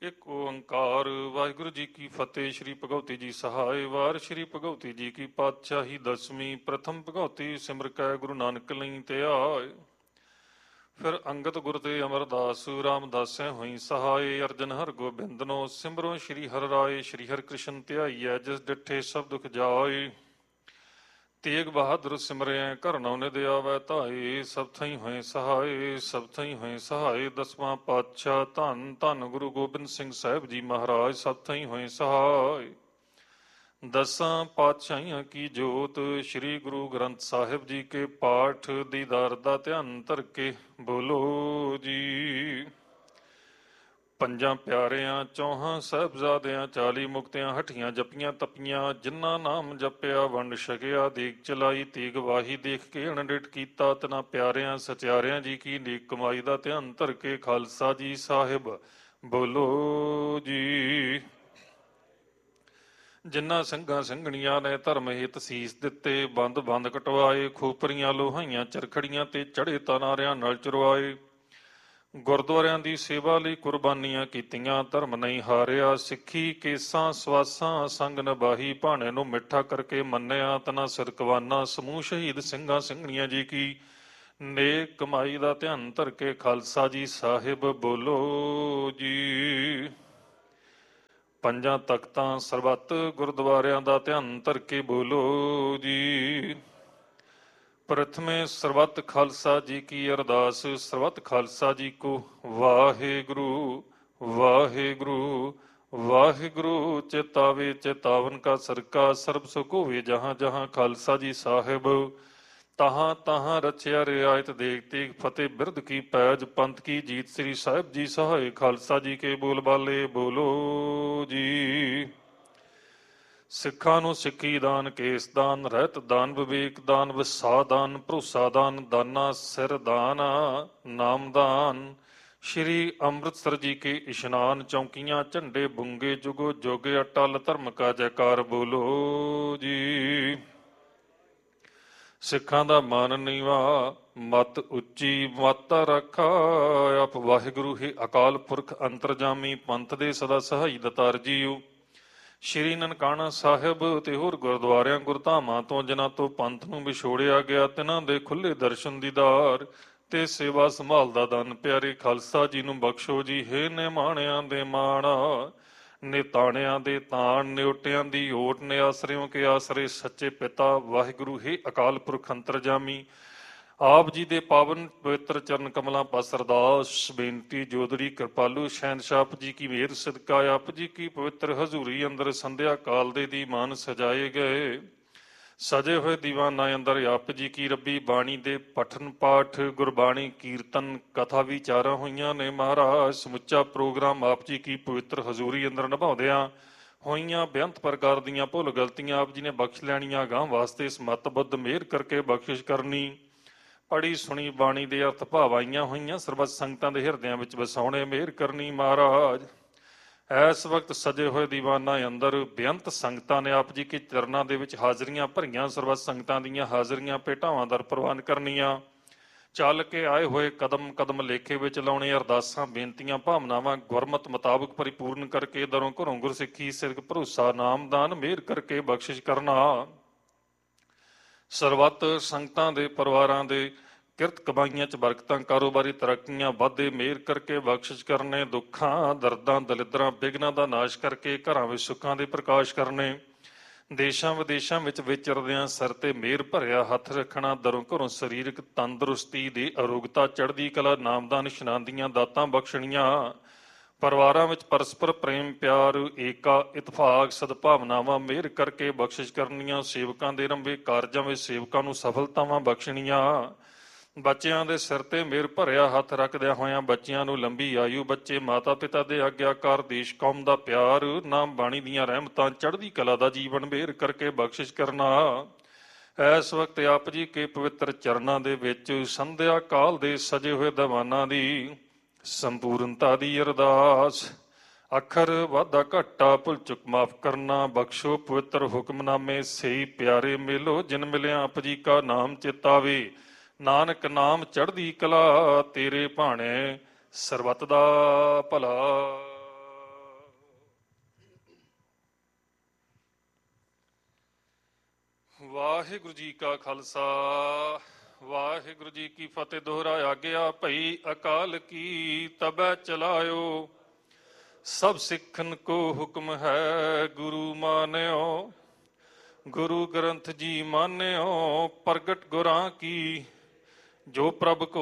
ਇੱਕ ਓੰਕਾਰ ਵਾਹਿਗੁਰੂ ਜੀ ਕੀ ਫਤਿਹ। ਸ਼੍ਰੀ ਭਗਉਤੀ ਜੀ ਸਹਾਇ ਵਾਰ ਸ਼੍ਰੀ ਭਗਉਤੀ ਜੀ ਕੀ ਪਾਤਸ਼ਾਹੀ ਦਸਵੀਂ ਪ੍ਰਥਮ ਭਗਉਤੀ ਸਿਮਰ ਕੈ ਗੁਰੂ ਨਾਨਕ ਲਈ ਧਿਆਇ। ਫਿਰ ਅੰਗਦ ਗੁਰ ਤੇ ਅਮਰਦਾਸ ਰਾਮਦਾਸੈ ਹੋਈ ਸਹਾਇ। ਅਰਜਨ ਹਰ ਗੋਬਿੰਦਨੋ ਸਿਮਰੋ ਸ਼੍ਰੀ ਹਰਿ ਰਾਏ। ਸ਼੍ਰੀ ਹਰਿ ਕ੍ਰਿਸ਼ਨ ਧਿਆਈਐ ਜਿਸ ਡਿਠੇ ਸਭ ਦੁਖ ਜਾਏ। ਤੇਗ ਬਹਾਦਰ ਸਿਮਰਿਐ ਘਰ ਨਉ ਨਿਧ ਆਵੈ ਧਾਏ। ਸਭ ਥਈ ਹੋਏ ਸਹਾਏ ਸਭ ਥਈ ਹੋਏ ਸਹਾਏ। ਦਸਵਾਂ ਪਾਤਸ਼ਾਹ ਧੰਨ ਧੰਨ ਗੁਰੂ ਗੋਬਿੰਦ ਸਿੰਘ ਸਾਹਿਬ ਜੀ ਮਹਾਰਾਜ ਸਭ ਥਈ ਹੋਏ ਸਹਾਏ। ਦਸਾਂ ਪਾਤਸ਼ਾਹੀਆਂ ਕੀ ਜੋਤ ਸ਼੍ਰੀ ਗੁਰੂ ਗ੍ਰੰਥ ਸਾਹਿਬ ਜੀ ਕੇ ਪਾਠ ਦੀਦਾਰ ਦਾ ਧਿਆਨ ਧਰ ਕੇ ਬੋਲੋ ਜੀ। ਪੰਜਾਂ ਪਿਆਰਿਆਂ ਚੌਹਾਂ ਸਾਹਿਬਜ਼ਾਦਿਆਂ 40 ਮੁਕਤਿਆਂ ਹੱਠੀਆਂ ਜਪੀਆਂ ਤਪੀਆਂ। ਜਿਨ੍ਹਾਂ ਨਾਮ ਜਪਿਆ ਵੰਡ ਛਕਿਆ ਦੇਗ ਚਲਾਈ ਤੀਗ ਵਾਹੀ ਦੇਖ ਕੇ ਅਣਡਿਠ ਕੀਤਾ। ਤਿਨਾਂ ਪਿਆਰਿਆਂ ਸਚਿਆਰਿਆਂ ਜੀ ਕੀ ਨੇਕ ਕਮਾਈ ਦਾ ਧਿਆਨ ਧਰ ਕੇ ਖਾਲਸਾ ਜੀ ਸਾਹਿਬ ਬੋਲੋ ਜੀ। ਜਿਨ੍ਹਾਂ ਸਿੰਘਾਂ ਸਿੰਘਣੀਆਂ ਨੇ ਧਰਮ ਹਿਤ ਸੀਸ ਦਿੱਤੇ ਬੰਦ ਬੰਦ ਕਟਵਾਏ। ਖੋਪਰੀਆਂ ਲੋਹਾਈਆਂ ਚਰਖੜੀਆਂ ਤੇ ਚੜੇ ਤਨਾਰਿਆਂ ਨਾਲ ਚੁਰਵਾਏ। ਗੁਰਦੁਆਰਿਆਂ ਦੀ ਸੇਵਾ ਲਈ ਕੁਰਬਾਨੀਆਂ ਕੀਤੀਆਂ ਧਰਮ ਨਹੀਂ ਹਾਰਿਆ। ਸਿੱਖੀ ਕੇਸਾਂ ਸਵਾਸਾਂ ਸੰਗ ਨਿਭਾਹੀ ਭਾਣੇ ਨੂੰ ਮਿੱਠਾ ਕਰਕੇ ਮੰਨਿਆ। ਤਨਾ ਸਿਰਕਵਾਨਾ ਸਮੂਹ ਸ਼ਹੀਦ ਸਿੰਘਾਂ ਸਿੰਘਣੀਆਂ ਜੀ ਕੀ ਨੇਕ ਕਮਾਈ ਦਾ ਧਿਆਨ ਧਰ ਕੇ ਖਾਲਸਾ ਜੀ ਸਾਹਿਬ ਬੋਲੋ ਜੀ। ਪੰਜਾਂ ਤਖਤਾਂ ਸਰਬੱਤ ਗੁਰਦੁਆਰਿਆਂ ਦਾ ਧਿਆਨ ਧਰ ਕੇ ਬੋਲੋ ਜੀ। ਪ੍ਰਥਮੇ ਸਰਬੱਤ ਖਾਲਸਾ ਜੀ ਕੀ ਅਰਦਾਸ। ਸਰਬੱਤ ਖਾਲਸਾ ਜੀ ਕੋ ਵਾਹਿਗੁਰੂ ਵਾਹਿਗੁਰੂ ਵਾਹਿਗੁਰੂ। ਚੇਤਾਵੇ ਚੇਤਾਵਨ ਕਾ ਸਰਕਾ ਸਰਬ ਸੁਖ ਹੋਵੇ ਜਹਾਂ ਜਹਾਂ। ਖਾਲਸਾ ਜੀ ਸਾਹਿਬ ਤਹਾਂ ਤਹਾਂ ਰਚਿਆ ਰਿਆਇਤ ਦੇਖ ਤੇਗ ਫਤਿਹ ਬਿਰਧ ਕੀ ਪੈਜ ਪੰਥ ਕੀ ਜੀਤ। ਸ੍ਰੀ ਸਾਹਿਬ ਜੀ ਸਹਾਇ ਖਾਲਸਾ ਜੀ ਕੇ ਬੋਲ ਬਾਲੇ ਬੋਲੋ ਜੀ। ਸਿੱਖਾਂ ਨੂੰ ਸਿੱਖੀ ਦਾਨ ਕੇਸ ਦਾਨ ਰਹਿਤ ਦਾਨ ਵਿਵੇਕ ਦਾਨ ਵਿਸਾਹ ਦਾਨ ਭਰੋਸਾ ਦਾਨ ਦਾਨਾ ਸਿਰ ਦਾਨ ਨਾਮ ਦਾਨ। ਸ਼੍ਰੀ ਅੰਮ੍ਰਿਤਸਰ ਜੀ ਕੇ ਇਸ਼ਨਾਨ ਚੌਂਕੀਆਂ ਝੰਡੇ ਬੁੰਗੇ ਜੁਗੋ ਜੁਗ ਅਟਲ ਧਰਮ ਕਾ ਜੈਕਾਰ ਬੋਲੋ ਜੀ। ਸਿੱਖਾਂ ਦਾ ਮਨ ਨੀਵਾ ਮਤ ਉੱਚੀ ਮਤ ਰੱਖਾ ਆਪ ਵਾਹਿਗੁਰੂ ਹੀ ਅਕਾਲ ਪੁਰਖ ਅੰਤਰਜਾਮੀ ਪੰਥ ਦੇ ਸਦਾ ਸਹਾਈ ਦਤਾਰ ਜੀਓ। ਸ਼੍ਰੀ ਨਨਕਾਣਾ ਸਾਹਿਬ ਤੇ ਹੋਰ ਗੁਰਦੁਆਰਿਆਂ ਗੁਰਧਾਮਾਂ ਤੋਂ ਜਿਨ੍ਹਾਂ ਤੋਂ ਪੰਥ ਨੂੰ ਵਿਛੋੜਿਆ ਗਿਆ ਤਿਨਾਂ ਦੇ ਖੁੱਲੇ ਦਰਸ਼ਨ ਦੀਦਾਰ ਤੇ ਸੇਵਾ ਸੰਭਾਲ ਦਾ ਦਾਨ ਪਿਆਰੇ ਖਾਲਸਾ ਜੀ ਨੂੰ ਬਖਸ਼ੋ ਜੀ। ਹੇ ਨਿਮਾਣਿਆਂ ਦੇ ਮਾਣਾ ਨਿਤਾਣਿਆਂ ਦੇ ਤਾਣ ਨਿਉਟਿਆਂ ਦੀ ਓਟ ਨੇ ਆਸਰਿਓਂ ਕੇ ਆਸਰੇ ਸੱਚੇ ਪਿਤਾ ਵਾਹਿਗੁਰੂ ਹੀ ਅਕਾਲ ਪੁਰਖ ਅੰਤਰਜਾਮੀ ਆਪ ਜੀ ਦੇ ਪਾਵਨ ਪਵਿੱਤਰ ਚਰਨ ਕਮਲਾਂ ਪਾਸ ਅਰਦਾਸ ਬੇਨਤੀ ਜੋਦੜੀ ਕਿਰਪਾਲੂ ਸ਼ਹਿਨਸ਼ਾਹ ਆਪ ਜੀ ਕੀ ਮਿਹਰ ਸਦਕਾ ਆਪ ਜੀ ਕੀ ਪਵਿੱਤਰ ਹਜ਼ੂਰੀ ਅੰਦਰ ਸੰਧਿਆ ਕਾਲ ਦੇ ਦੀਵਾਨ ਸਜਾਏ ਗਏ ਸਜੇ ਹੋਏ ਦੀਵਾਨਾਂ ਅੰਦਰ ਆਪ ਜੀ ਕੀ ਰੱਬੀ ਬਾਣੀ ਦੇ ਪਠਨ ਪਾਠ ਗੁਰਬਾਣੀ ਕੀਰਤਨ ਕਥਾ ਵਿਚਾਰਾਂ ਹੋਈਆਂ ਨੇ। ਮਹਾਰਾਜ ਸਮੁੱਚਾ ਪ੍ਰੋਗਰਾਮ ਆਪ ਜੀ ਕੀ ਪਵਿੱਤਰ ਹਜ਼ੂਰੀ ਅੰਦਰ ਨਿਭਾਉਂਦਿਆਂ ਹੋਈਆਂ ਬੇਅੰਤ ਪ੍ਰਕਾਰ ਦੀਆਂ ਭੁੱਲ ਗਲਤੀਆਂ ਆਪ ਜੀ ਨੇ ਬਖਸ਼ ਲੈਣੀਆਂ। ਅਗਾਂਹ ਵਾਸਤੇ ਸਮੱਤ ਬੁੱਧ ਮਿਹਰ ਕਰਕੇ ਬਖਸ਼ਿਸ਼ ਕਰਨੀ। ਪੜੀ ਸੁਣੀ ਬਾਣੀ ਦੇ ਅਰਥ ਭਾਵ ਆਈਆਂ ਹੋਈਆਂ ਸਰਬੱਤ ਸੰਗਤਾਂ ਦੇ ਹਿਰਦਿਆਂ ਵਿੱਚ ਵਸਾਉਣੇ ਮਿਹਰ ਕਰਨੀ। ਮਹਾਰਾਜ ਇਸ ਵਕਤ ਸਜੇ ਹੋਏ ਦੀਵਾਨਾਂ ਅੰਦਰ ਬੇਅੰਤ ਸੰਗਤਾਂ ਨੇ ਆਪ ਜੀ ਕੇ ਚਰਨਾਂ ਦੇ ਵਿੱਚ ਹਾਜ਼ਰੀਆਂ ਭਰੀਆਂ। ਸਰਬੱਤ ਸੰਗਤਾਂ ਦੀਆਂ ਹਾਜ਼ਰੀਆਂ ਭੇਟਾਵਾਂ ਦਰ ਪ੍ਰਵਾਨ ਕਰਨੀਆਂ। ਚੱਲ ਕੇ ਆਏ ਹੋਏ ਕਦਮ ਕਦਮ ਲੇਖੇ ਵਿੱਚ ਲਾਉਣੇ। ਅਰਦਾਸਾਂ ਬੇਨਤੀਆਂ ਭਾਵਨਾਵਾਂ ਗੁਰਮਤ ਮੁਤਾਬਕ ਪਰਿਪੂਰਨ ਕਰਕੇ ਦਰੋਂ ਘਰੋਂ ਗੁਰਸਿੱਖੀ ਸਿਰਕ ਭਰੋਸਾ ਨਾਮਦਾਨ ਮਿਹਰ ਕਰਕੇ ਬਖਸ਼ਿਸ਼ ਕਰਨਾ। ਸਰਬੱਤ ਸੰਗਤਾਂ ਦੇ ਪਰਿਵਾਰਾਂ ਦੇ ਕਿਰਤ ਕਮਾਈਆਂ 'ਚ ਬਰਕਤਾਂ ਕਾਰੋਬਾਰੀ ਤਰੱਕੀਆਂ ਵਾਧੇ ਮਿਹਰ ਕਰਕੇ ਬਖਸ਼ਿਸ਼ ਕਰਨੇ। ਦੁੱਖਾਂ ਦਰਦਾਂ ਦਲਿੱਦਰਾਂ ਬਿਘਨਾਂ ਦਾ ਨਾਸ਼ ਕਰਕੇ ਘਰਾਂ ਵਿੱਚ ਸੁੱਖਾਂ ਦੇ ਪ੍ਰਕਾਸ਼ ਕਰਨੇ। ਦੇਸ਼ਾਂ ਵਿਦੇਸ਼ਾਂ ਵਿੱਚ ਵਿਚਰਦਿਆਂ ਸਿਰ ਤੇ ਮਿਹਰ ਭਰਿਆ ਹੱਥ ਰੱਖਣਾ। ਦਰੋਂ ਘਰੋਂ ਸਰੀਰਕ ਤੰਦਰੁਸਤੀ ਦੀ ਅਰੋਗਤਾ ਚੜ੍ਹਦੀ ਕਲਾ ਨਾਮਦਾਨ ਇਸ਼ਨਾਨ ਦੀਆਂ ਦਾਤਾਂ ਬਖਸ਼ਣੀਆਂ। ਪਰਿਵਾਰਾਂ ਵਿੱਚ ਪਰਸਪਰ ਪ੍ਰੇਮ ਪਿਆਰ ਏਕਾ ਇਤਫਾਕ ਸਦਭਾਵਨਾਵਾਂ ਮਿਹਰ ਕਰਕੇ ਬਖਸ਼ਿਸ਼ ਕਰਨੀਆਂ। ਸੇਵਕਾਂ ਦੇ ਰੰਭੇ ਕਾਰਜਾਂ ਵਿੱਚ ਸੇਵਕਾਂ ਨੂੰ ਸਫਲਤਾਵਾਂ ਬਖਸ਼ਣੀਆਂ। ਬੱਚਿਆਂ ਦੇ ਸਿਰ ਤੇ ਮਿਹਰ ਭਰਿਆ ਹੱਥ ਰੱਖਦਿਆਂ ਹੋਇਆਂ ਬੱਚਿਆਂ ਨੂੰ ਲੰਬੀ ਆਯੂ। ਬੱਚੇ ਮਾਤਾ ਪਿਤਾ ਦੇ ਆਗਿਆਕਾਰ ਦੇਸ਼ ਕੌਮ ਦਾ ਪਿਆਰ ਨਾਮ ਬਾਣੀ ਦੀਆਂ ਰਹਿਮਤਾਂ ਚੜ੍ਹਦੀ ਕਲਾ ਦਾ ਜੀਵਨ ਮਿਹਰ ਕਰਕੇ ਬਖਸ਼ਿਸ਼ ਕਰਨਾ। ਇਸ ਵਕਤ ਆਪ ਜੀ ਕੇ ਪਵਿੱਤਰ ਚਰਨਾਂ ਦੇ ਵਿੱਚ ਸੰਧਿਆ ਕਾਲ ਦੇ ਸਜੇ ਹੋਏ ਦੀਵਾਨਾਂ ਦੀ ਸੰਪੂਰਨਤਾ ਦੀ ਅਰਦਾਸ। ਅੱਖਰ ਵਾਧਾ ਘਾਟਾ ਭੁੱਲ ਚੁੱਕ ਮਾਫ ਕਰਨਾ। ਬਖਸ਼ੋ ਪਵਿੱਤਰ ਹੁਕਮਨਾਮੇ ਸਹੀ ਪਿਆਰੇ ਮਿਲੋ ਜਿਨ ਮਿਲਿਆ ਆਪ ਜੀ ਕਾ ਨਾਮ ਚੇਤਾਵੇ। ਨਾਨਕ ਨਾਮ ਚੜ੍ਹਦੀ ਕਲਾ ਤੇਰੇ ਭਾਣੇ ਸਰਬੱਤ ਦਾ ਭਲਾ। ਵਾਹਿਗੁਰੂ ਜੀ ਕਾ ਖਾਲਸਾ ਵਾਹਿਗੁਰੂ ਜੀ ਕੀ ਫਤਿਹ। ਦੋਹਰਾ ਆਗਿਆ ਭਈ ਅਕਾਲ ਕੀ ਤਬੈ ਚਲਾਇਓ। ਸਭ ਸਿੱਖਨ ਕੋ ਹੁਕਮ ਹੈ ਗੁਰੂ ਮਾਨਿਓ। ਗੁਰੂ ਗ੍ਰੰਥ ਜੀ ਮਾਨਿਓ ਪ੍ਰਗਟ ਗੁਰਾਂ ਕੀ ਜੋ ਪ੍ਰਭ ਕੋ